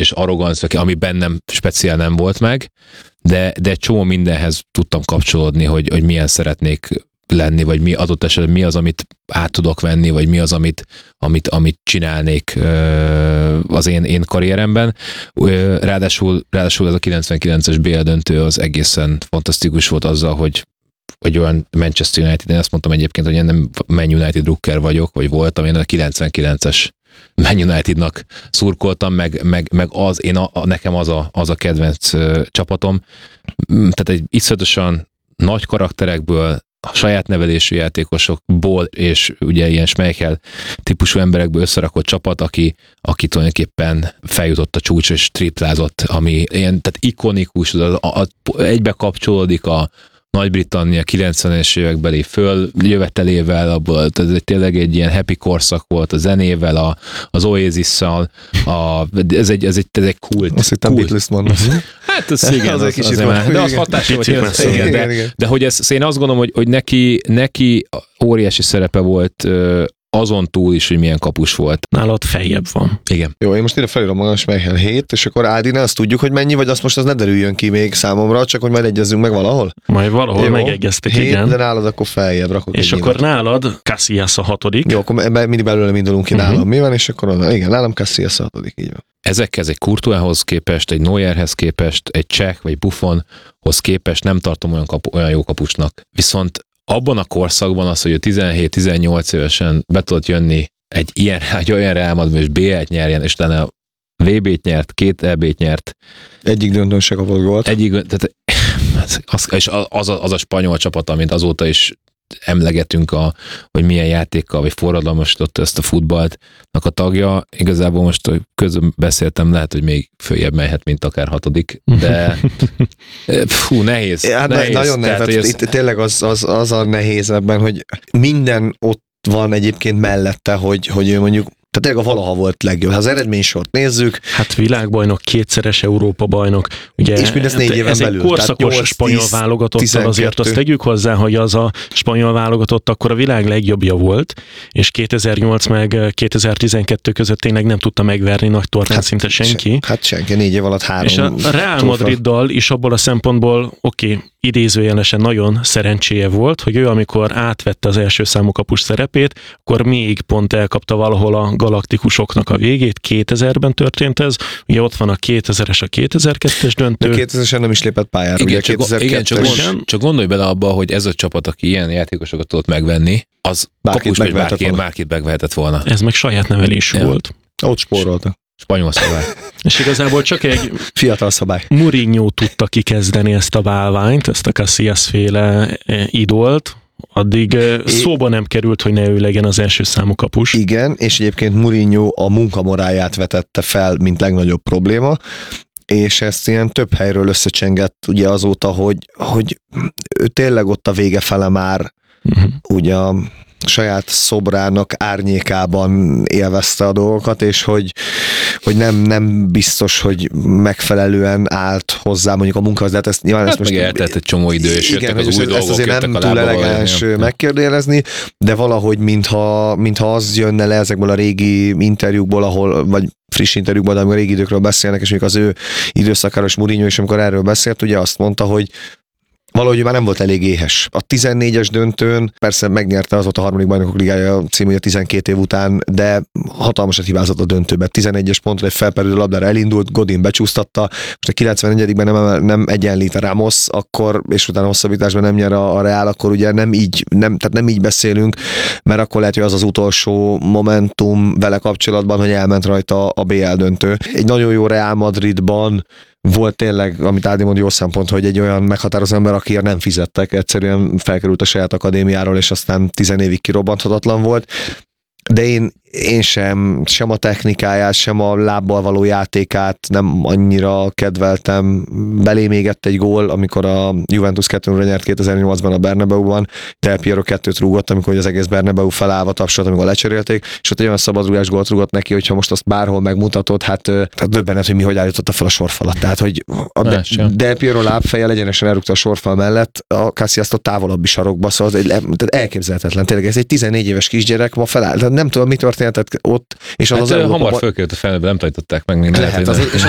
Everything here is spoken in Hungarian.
és arrogancia, ami bennem speciál nem volt meg, de csomó mindenhez tudtam kapcsolódni, hogy milyen szeretnék lenni, vagy mi adott esetben mi az, amit át tudok venni, vagy mi az, amit csinálnék az én karrieremben. Ráadásul ez a 99-es BL döntő az egészen fantasztikus volt azzal, hogy olyan Manchester United, én azt mondtam egyébként, hogy én nem Man United drukker vagyok, vagy voltam, én a 99-es Man Unitednak szurkoltam, meg nekem az a kedvenc csapatom. Tehát egy iszonyatosan nagy karakterekből, a saját nevelésű játékosokból, és ugye ilyen Schmeichel típusú emberekből összerakott csapat, aki tulajdonképpen feljutott a csúcsra és triplázott, ami ilyen, tehát ikonikus, egybe kapcsolódik a Nagy-Britannia 90-es évekbeli följövetelével, abból ez tényleg egy ilyen happy korszak volt a zenével, az Oasis-szal, ez egy kult. Azt hittem Beatles mondasz. Hát ez igen, de az hatása, de hogy én azt gondolom, hogy neki óriási szerepe volt azon túl is, hogy milyen kapus volt. Nálad feljebb van. Igen. Jó, én most ide felírom magam, Schmeichel 7, és akkor Ádi, azt tudjuk, hogy mennyi, vagy azt most az ne derüljön ki még számomra, csak hogy majd egyezzünk meg valahol? Majd valahol megegyeztek, 7, igen. De nálad akkor feljebb rakok. És akkor nálad Casillas a 6. Jó, akkor mindig belőlem indulunk ki nálam. Mi van, és akkor oda. Igen, nálam Casillas a 6. Így van. Ezekhez egy Courtoishoz képest, egy Neuerhez képest, egy Cseh vagy Buffonhoz képest nem tartom olyan jó kapusnak. Viszont abban a korszakban az, hogy 17-18 évesen be tudott jönni egy olyan Real Madrid, és BL-t nyerjen, és utána VB-t nyert, 2 EB-t nyert. Egyik döntőn se kapott gólt. És az a spanyol csapat, amit azóta is emlegetünk, hogy milyen játékkal, vagy forradalmasította ezt a futballt, a tagja. Igazából most, hogy közben beszéltem, lehet, hogy még följebb mehet, mint akár 6. De nehéz. Ja, nehéz. Nagyon nehéz. Itt tényleg az a nehéz ebben, hogy minden ott van egyébként mellette, hogy ő mondjuk, tehát tényleg a valaha volt legjobb. Ha az eredménysort nézzük. Hát világbajnok, 2-szeres Európa bajnok. Ugye, és mindez 4 éven belül. Ez egy korszakos 8, spanyol válogatottal, azért azt tegyük hozzá, hogy az a spanyol válogatott akkor a világ legjobbja volt, és 2008 meg 2012 között tényleg nem tudta megverni nagy tornán szinte senki. Senki, 4 év alatt 3. És a Real Madriddal is abból a szempontból, idézőjelesen nagyon szerencséje volt, hogy ő amikor átvette az első számú kapus szerepét, akkor még pont elkapta valahol a galaktikusoknak a végét, 2000-ben történt ez, ugye ott van a 2000-es, a 2002-es döntő. De 2000-esen nem is lépett pályára. Igen, csak gondolj bele abba, hogy ez a csapat, aki ilyen játékosokat tudott megvenni, az kapus, vagy bárkit megvehetett volna. Ez meg saját nevelésű volt. Ott spóroltak. Spanyol szabály. És igazából csak egy fiatal szabály. Mourinho tudta kikezdeni ezt a bálványt, ezt a Casillas-féle idolt, addig szóba nem került, hogy ne ő legyen az első számú kapus. Igen, és egyébként Mourinho a munkamoráját vetette fel, mint legnagyobb probléma, és ezt ilyen több helyről összecsengett ugye azóta, hogy ő tényleg ott a vége fele már ugye a saját szobrának árnyékában élvezte a dolgokat, és hogy nem biztos, hogy megfelelően állt hozzá mondjuk a munkahoz, de hát ezt nyilván hát ezt most eltelt egy csomó idő, és igen, jöttek az új dolgok, ezt azért nem túl elegáns megkérdőjelezni, de valahogy mintha az jönne le ezekből a régi interjúkból, vagy friss interjúkban, de amikor a régi időkről beszélnek, és még az ő időszakáról és Mourinho is, amikor erről beszélt, ugye azt mondta, hogy valahogy már nem volt elég éhes. A 14-es döntőn persze megnyerte az ott a harmadik bajnokok ligája című 12 év után, de hatalmasat hibázott a döntőbe. 11-es pontra egy felperülő labdára elindult, Godin becsúsztatta, most a 94-ben nem egyenlít a Ramos, akkor, és utána hosszabbításban nem nyer a Real, akkor ugye nem így beszélünk, mert akkor lehet, hogy az utolsó momentum vele kapcsolatban, hogy elment rajta a BL döntő. Egy nagyon jó Real Madridban volt tényleg, amit Ádi mond, jó szempont, hogy egy olyan meghatározó ember, akiért nem fizettek, egyszerűen felkerült a saját akadémiáról, és aztán 10 évig kirobbanthatatlan volt. De én sem a technikáját, sem a lábbal való játékát nem annyira kedveltem. Belém égett egy gól, amikor a Juventus 2-0 nyert 2008-ban a Bernabeuban, Del Piero 2-t rúgott, amikor az egész Bernabeu felállva tapsolt, amikor lecserélték, és ott egy olyan szabadrugás gólt rúgott neki, hogyha most azt bárhol megmutatod, hát döbbenet, hogy hogy állította fel a sorfalat. Tehát, hogy a Del Piero lábfejjel egyenesen elrúgta a sorfal mellett, a Casillas-t távolabbi sarokba, szóval az elképzelhetetlen. Tényleg ez egy 14 éves kisgyerek ma feláll. Nem tudom, mi történt ott, és az hamar fölkerült a felbe, nem tanították meg még. Lehet, és